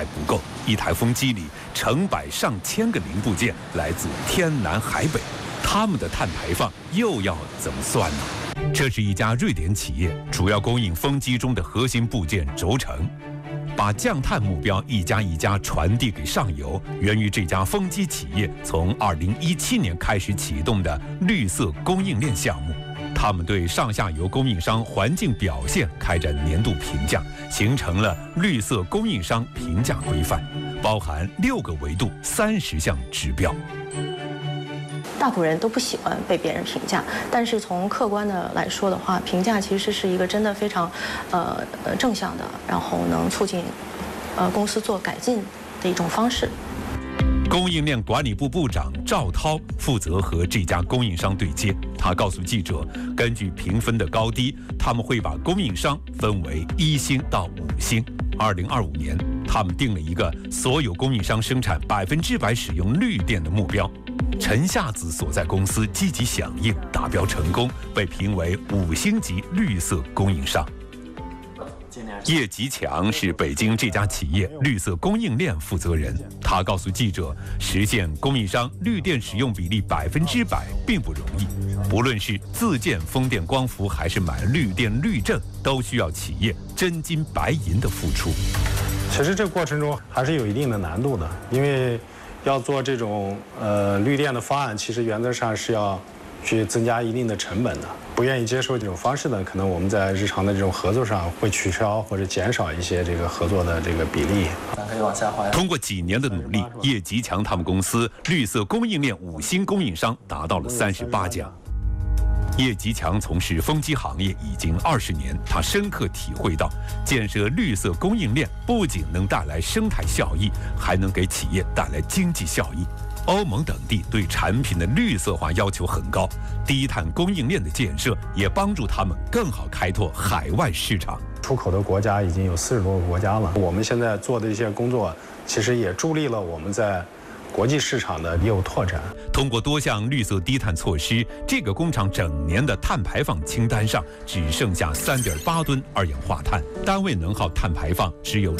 还不够，一台风机里成百上千个零部件来自天南海北，他们的碳排放又要怎么算呢？这是一家瑞典企业，主要供应风机中的核心部件轴承。把降碳目标一家一家传递给上游，源于这家风机企业从2017年开始启动的绿色供应链项目。他们对上下游供应商环境表现开展年度评价，形成了绿色供应商评价规范，包含6个维度、30项指标。 大部分人都不喜欢被别人评价，但是从客观的来说的话，评价其实是一个真的非常正向的，然后能促进公司做改进的一种方式。 供应链管理部部长赵涛负责和这家供应商对接。他告诉记者，根据评分的高低，他们会把供应商分为1星到5星。2025年，他们定了一个所有供应商生产100%使用绿电的目标。陈夏子所在公司积极响应，达标成功，被评为5星级绿色供应商。叶吉强是北京这家企业绿色供应链负责人，他告诉记者，实现供应商绿电使用比例100%并不容易，不论是自建风电光伏还是买绿电绿证，都需要企业真金白银的付出。 其实这个过程中还是有一定的难度的，因为要做这种绿电的方案，其实原则上是要去增加一定的成本的。不愿意接受这种方式的，可能我们在日常的这种合作上会取消或者减少一些这个合作的这个比例。 咱可以往下滑。 通过几年的努力，叶吉强他们公司绿色供应链5星供应商达到了38家。叶吉强从事风机行业已经20年，他深刻体会到，建设绿色供应链不仅能带来生态效益，还能给企业带来经济效益。欧盟等地对产品的绿色化要求很高，低碳供应链的建设也帮助他们更好开拓海外市场。 出口的国家已经有40多个国家了，我们现在做的一些工作，其实也助力了我们在国际市场的业务拓展。 通过多项绿色低碳措施，这个工厂整年的碳排放清单上只剩下3.8吨二氧化碳，单位能耗碳排放只有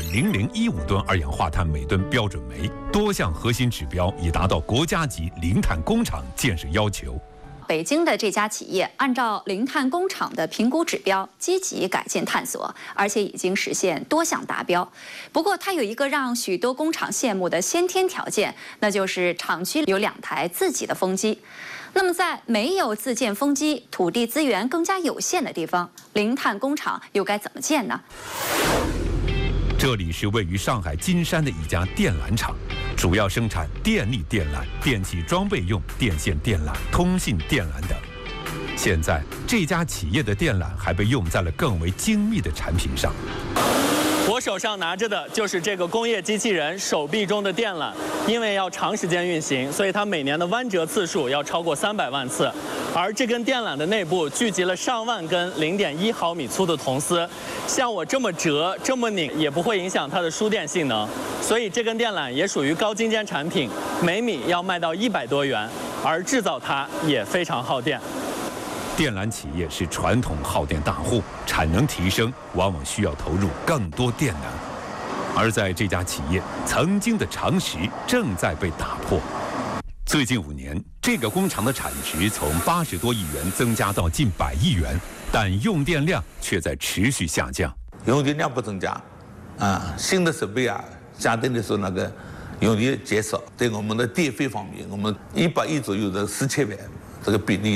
0.0015吨二氧化碳每吨标准煤，多项核心指标已达到国家级零碳工厂建设要求。 北京的这家企业按照零碳工厂的评估指标，积极改进探索，而且已经实现多项达标。不过，它有一个让许多工厂羡慕的先天条件，那就是厂区有2台自己的风机。那么，在没有自建风机、土地资源更加有限的地方，零碳工厂又该怎么建呢？ 这里是位于上海金山的一家电缆厂，主要生产电力电缆、电气装备用电线电缆、通信电缆等。现在，这家企业的电缆还被用在了更为精密的产品上。 我手上拿着的就是这个工业机器人手臂中的电缆，因为要长时间运行，所以它每年的弯折次数要超过300万次。而这根电缆的内部聚集了上万根0.1毫米粗的铜丝，像我这么折、这么拧也不会影响它的输电性能，所以这根电缆也属于高精尖产品，每米要卖到100多元，而制造它也非常耗电。 电缆企业是传统耗电大户，产能提升往往需要投入更多电能。而在这家企业，曾经的常识正在被打破。最近5年，这个工厂的产值从80多亿元增加到近100亿元，但用电量却在持续下降。 用电量不增加，新的设备相对来说用电减少，对我们的电费方面，我们100亿左右的4000万。这个比例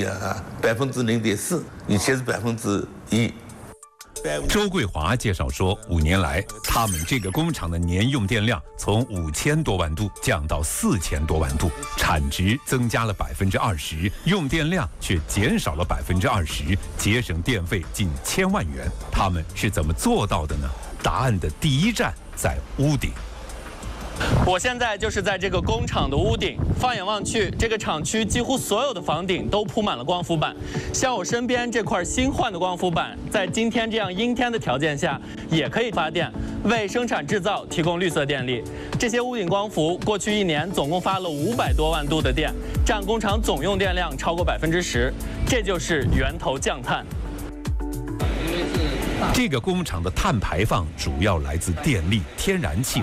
0.4%，以前是1%。 周桂华介绍说，5年来，他们这个工厂的年用电量从5000多万度降到4000多万度，产值增加了20%，用电量却减少了20%，节省电费近1000万元。他们是怎么做到的呢？答案的第一站在屋顶。 我现在就是在这个工厂的屋顶，放眼望去，这个厂区几乎所有的房顶都铺满了光伏板。像我身边这块新换的光伏板，在今天这样阴天的条件下，也可以发电，为生产制造提供绿色电力。这些屋顶光伏过去1年总共发了500多万度的电，占工厂总用电量超过10%，这就是源头降碳。 这个工厂的碳排放主要来自电力、天然气